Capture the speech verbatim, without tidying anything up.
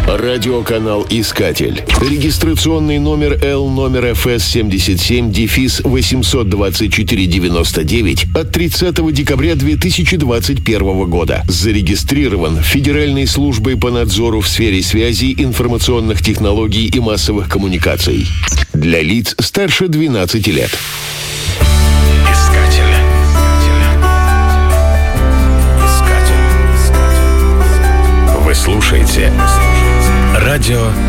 Радиоканал «Искатель». Регистрационный номер Л номер эф эс семьдесят семь дефис восемьсот двадцать четыре девяносто девять от тридцатого декабря две тысячи двадцать первого года. Зарегистрирован Федеральной службой по надзору в сфере связи, информационных технологий и массовых коммуникаций. Для лиц старше двенадцати лет. Искатель. Искатель. Вы слушаете радио